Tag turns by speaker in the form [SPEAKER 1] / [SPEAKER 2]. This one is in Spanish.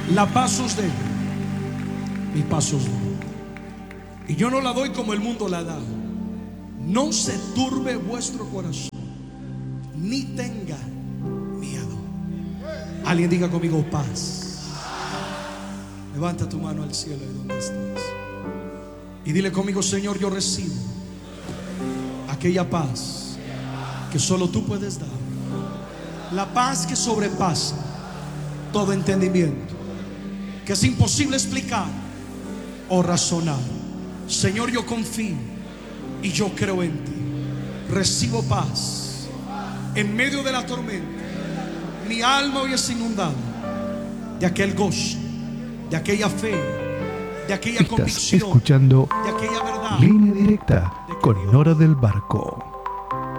[SPEAKER 1] La paz os dejo, mi paz os doy. Y yo no la doy como el mundo la da. No se turbe vuestro corazón, ni tenga miedo. Alguien diga conmigo paz. Levanta tu mano al cielo y donde estás y dile conmigo: Señor, yo recibo aquella paz que solo tú puedes dar. La paz que sobrepasa todo entendimiento, que es imposible explicar o razonar. Señor, yo confío y yo creo en ti. Recibo paz en medio de la tormenta. Mi alma hoy es inundada de aquel gozo, de aquella fe, de aquella
[SPEAKER 2] Estás
[SPEAKER 1] convicción,
[SPEAKER 2] escuchando
[SPEAKER 1] de aquella verdad.
[SPEAKER 2] Línea Directa con Nora del Barco.